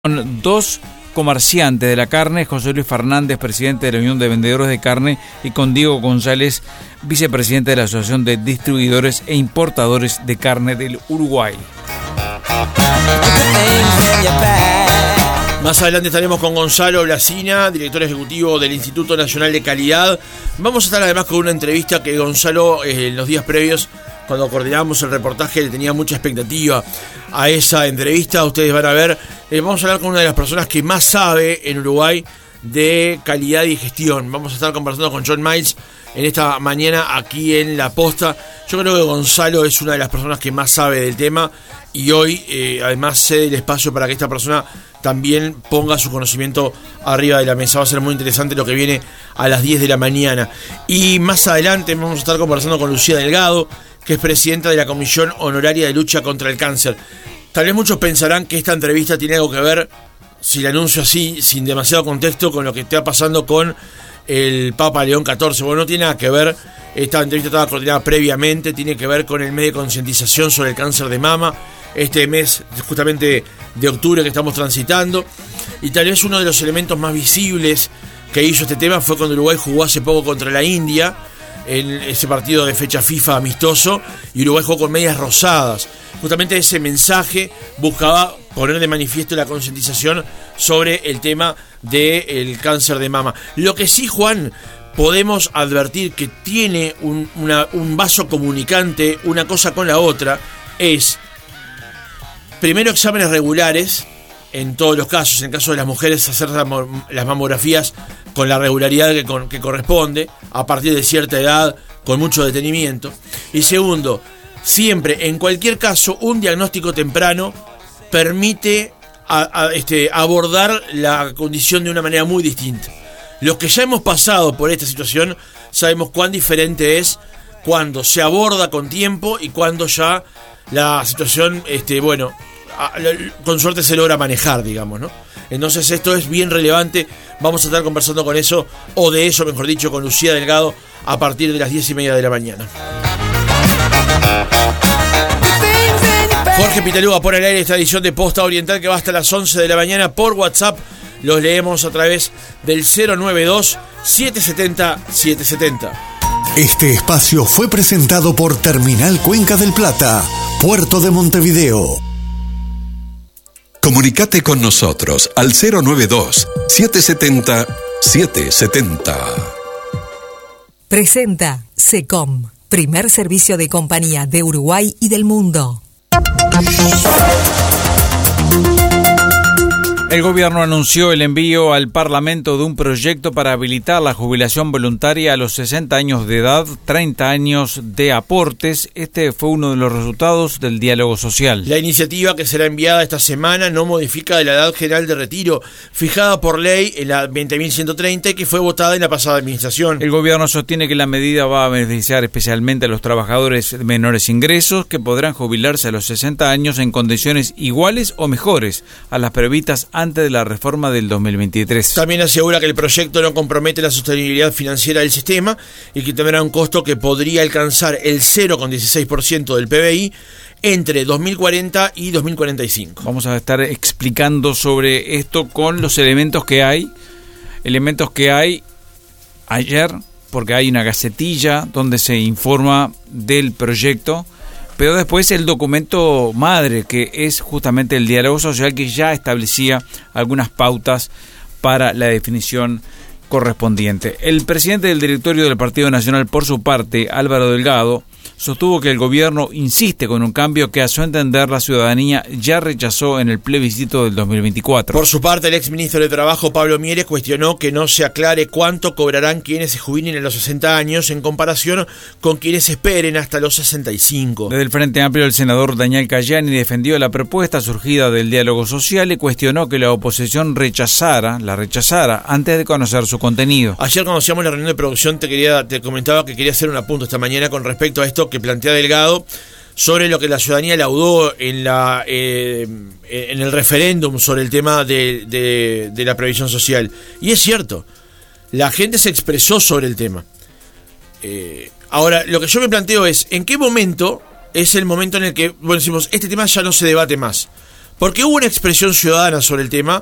Con dos comerciantes de la carne, José Luis Fernández, presidente de la Unión de Vendedores de Carne, y con Diego González, vicepresidente de la Asociación de Distribuidores e Importadores de Carne del Uruguay. Más adelante estaremos con Gonzalo Blasina, director ejecutivo del Instituto Nacional de Calidad. Vamos a estar además con una entrevista que Gonzalo en los días previos, cuando coordinábamos el reportaje, le tenía mucha expectativa a esa entrevista. Ustedes van a ver, vamos a hablar con una de las personas que más sabe en Uruguay de calidad y gestión. Vamos a estar conversando con John Miles en esta mañana aquí en La Posta. Yo creo que Gonzalo es una de las personas que más sabe del tema y hoy además cede el espacio para que esta persona también ponga su conocimiento arriba de la mesa. Va a ser muy interesante lo que viene a las 10 de la mañana. Y más adelante vamos a estar conversando con Lucía Delgado, que es presidenta de la Comisión Honoraria de Lucha contra el Cáncer. Tal vez muchos pensarán que esta entrevista tiene algo que ver, si la anuncio así, sin demasiado contexto, con lo que está pasando con el Papa León XIV. Bueno, no tiene nada que ver. Esta entrevista estaba coordinada previamente, tiene que ver con el mes de concientización sobre el cáncer de mama, este mes justamente de octubre que estamos transitando. Y tal vez uno de los elementos más visibles que hizo este tema fue cuando Uruguay jugó hace poco contra la India, en ese partido de fecha FIFA amistoso, y Uruguay jugó con medias rosadas. Justamente ese mensaje buscaba poner de manifiesto la concientización sobre el tema del cáncer de mama. Lo que sí, Juan, podemos advertir que tiene un vaso comunicante, una cosa con la otra, es primero exámenes regulares en todos los casos. En el caso de las mujeres, hacer las mamografías con la regularidad que corresponde, a partir de cierta edad, con mucho detenimiento. Y segundo, siempre, en cualquier caso, un diagnóstico temprano permite abordar la condición de una manera muy distinta. Los que ya hemos pasado por esta situación sabemos cuán diferente es cuando se aborda con tiempo y cuando ya la situación, con suerte se logra manejar, digamos, ¿no? Entonces esto es bien relevante. Vamos a estar conversando con eso, o de eso, mejor dicho, con Lucía Delgado a partir de las 10:30 de la mañana. Jorge Pitalúa pone al aire esta edición de Posta Oriental que va hasta las 11 de la mañana por WhatsApp. Los leemos a través del 092-770-770. Este espacio fue presentado por Terminal Cuenca del Plata, Puerto de Montevideo. Comunicate con nosotros al 092-770-770. Presenta SECOM, primer servicio de compañía de Uruguay y del mundo. El gobierno anunció el envío al Parlamento de un proyecto para habilitar la jubilación voluntaria a los 60 años de edad, 30 años de aportes. Este fue uno de los resultados del diálogo social. La iniciativa, que será enviada esta semana, no modifica la edad general de retiro fijada por ley en la 20.130 y que fue votada en la pasada administración. El gobierno sostiene que la medida va a beneficiar especialmente a los trabajadores de menores ingresos, que podrán jubilarse a los 60 años en condiciones iguales o mejores a las previstas antes de la reforma del 2023. También asegura que el proyecto no compromete la sostenibilidad financiera del sistema y que tendrá un costo que podría alcanzar el 0,16% del PBI entre 2040 y 2045. Vamos a estar explicando sobre esto con los elementos que hay ayer, porque hay una gacetilla donde se informa del proyecto, pero después el documento madre, que es justamente el diálogo social, que ya establecía algunas pautas para la definición correspondiente. El presidente del directorio del Partido Nacional, por su parte, Álvaro Delgado, sostuvo que el gobierno insiste con un cambio que a su entender la ciudadanía ya rechazó en el plebiscito del 2024. Por su parte, el exministro de Trabajo, Pablo Mieres, cuestionó que no se aclare cuánto cobrarán quienes se jubilen a los 60 años en comparación con quienes esperen hasta los 65. Desde el Frente Amplio, el senador Daniel Cayani defendió la propuesta surgida del diálogo social y cuestionó que la oposición la rechazara antes de conocer su contenido. Ayer, cuando hacíamos la reunión de producción, te comentaba que quería hacer un apunte esta mañana con respecto a esto que plantea Delgado sobre lo que la ciudadanía laudó en el referéndum sobre el tema de la previsión social. Y es cierto, la gente se expresó sobre el tema. Ahora, lo que yo me planteo es, ¿en qué momento es el momento en el que, decimos, este tema ya no se debate más? porque hubo una expresión ciudadana sobre el tema